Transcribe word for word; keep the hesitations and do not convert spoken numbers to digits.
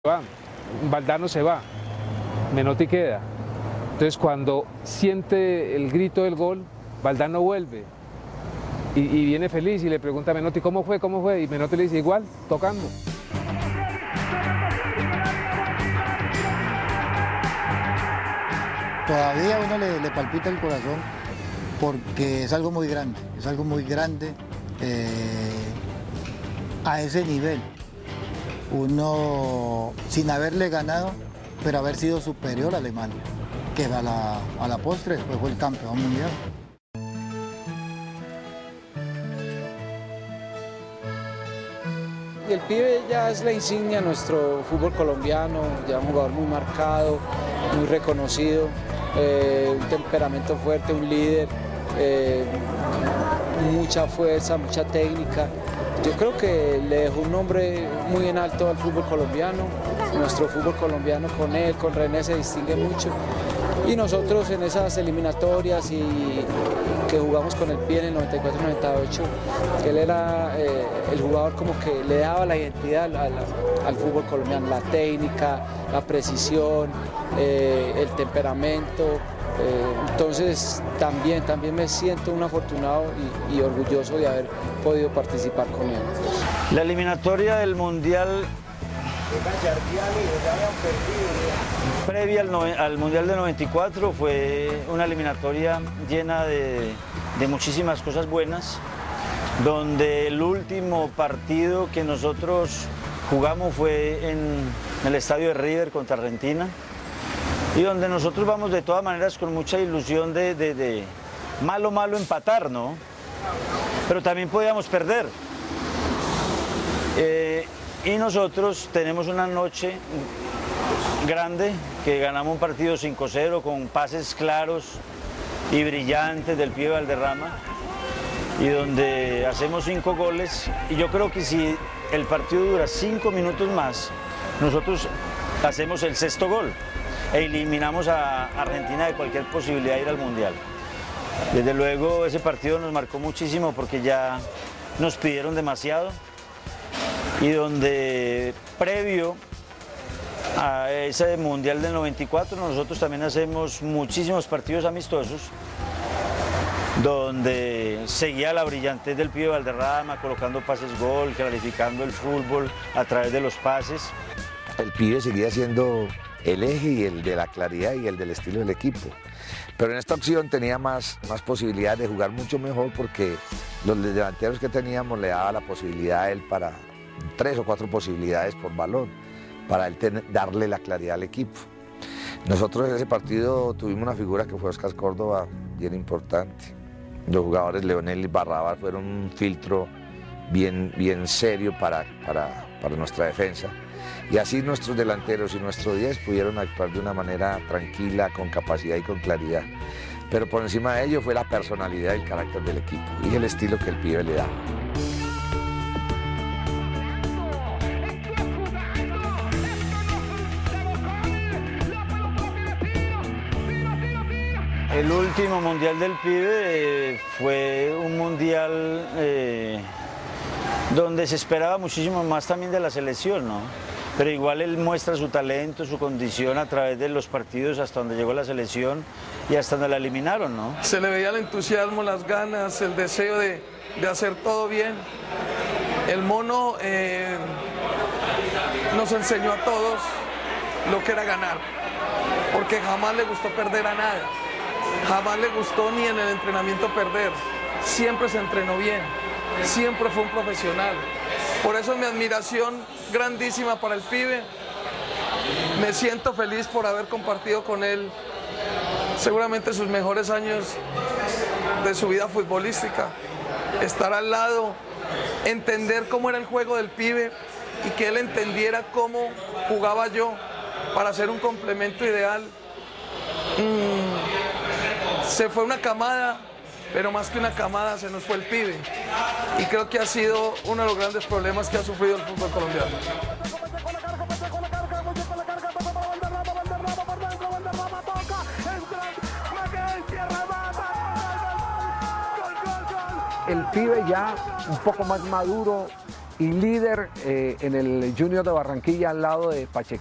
va, Valdano se va, Menotti queda. Entonces cuando siente el grito del gol, Valdano vuelve y, y viene feliz y le pregunta a Menotti ¿cómo fue? ¿Cómo fue? Y Menotti le dice igual, tocando. Todavía a uno le, le palpita el corazón porque es algo muy grande, es algo muy grande eh, a ese nivel. Uno, sin haberle ganado, pero haber sido superior a Alemania, que a la, a la postre después fue el campeón mundial. El pibe ya es la insignia de nuestro fútbol colombiano, ya un jugador muy marcado, muy reconocido, eh, un temperamento fuerte, un líder, eh, mucha fuerza, mucha técnica. Yo creo que le dejó un nombre muy en alto al fútbol colombiano. Nuestro fútbol colombiano con él, con René, se distingue mucho. Y nosotros en esas eliminatorias y que jugamos con el pibe en el noventa y cuatro noventa y ocho, que él era eh, el jugador como que le daba la identidad al, al, al fútbol colombiano, la técnica, la precisión, eh, el temperamento. Eh, entonces también, también me siento un afortunado y, y orgulloso de haber podido participar con él. La eliminatoria del Mundial previa al, no, al Mundial del noventa y cuatro fue una eliminatoria llena de, de muchísimas cosas buenas, donde el último partido que nosotros jugamos fue en el estadio de River contra Argentina, y donde nosotros vamos de todas maneras con mucha ilusión de, de, de malo malo empatar, ¿no? Pero también podíamos perder. Eh, y nosotros tenemos una noche grande, que ganamos un partido cinco cero con pases claros y brillantes del pibe Valderrama, y donde hacemos cinco goles, y yo creo que si el partido dura cinco minutos más, nosotros hacemos el sexto gol e eliminamos a Argentina de cualquier posibilidad de ir al Mundial. Desde luego ese partido nos marcó muchísimo porque ya nos pidieron demasiado, y donde previo a ese Mundial del noventa y cuatro nosotros también hacemos muchísimos partidos amistosos, donde seguía la brillantez del pibe Valderrama, colocando pases gol, clarificando el fútbol a través de los pases. El pibe seguía siendo el eje y el de la claridad y el del estilo del equipo. Pero en esta opción tenía más, más posibilidades de jugar mucho mejor, porque los delanteros que teníamos le daba la posibilidad a él para tres o cuatro posibilidades por balón, para él ten, darle la claridad al equipo. Nosotros en ese partido tuvimos una figura que fue Oscar Córdoba, bien importante. Los jugadores Leonel y Barrabás fueron un filtro bien, bien serio para, para, para nuestra defensa. Y así nuestros delanteros y nuestro diez pudieron actuar de una manera tranquila, con capacidad y con claridad. Pero por encima de ello fue la personalidad y el carácter del equipo y el estilo que el pibe le da. El último Mundial del pibe eh, fue un mundial eh, donde se esperaba muchísimo más también de la selección, ¿no? Pero igual él muestra su talento, su condición a través de los partidos hasta donde llegó la selección y hasta donde la eliminaron, ¿no? Se le veía el entusiasmo, las ganas, el deseo de, de hacer todo bien. El mono eh, nos enseñó a todos lo que era ganar, porque jamás le gustó perder a nada, jamás le gustó ni en el entrenamiento perder, siempre se entrenó bien, siempre fue un profesional. Por eso es mi admiración grandísima para el pibe. Me siento feliz por haber compartido con él seguramente sus mejores años de su vida futbolística. Estar al lado, entender cómo era el juego del pibe y que él entendiera cómo jugaba yo para ser un complemento ideal. Mm, se fue una camada, pero más que una camada se nos fue el pibe, y creo que ha sido uno de los grandes problemas que ha sufrido el fútbol colombiano. El pibe ya un poco más maduro y líder eh, en el Junior de Barranquilla al lado de Pacheco.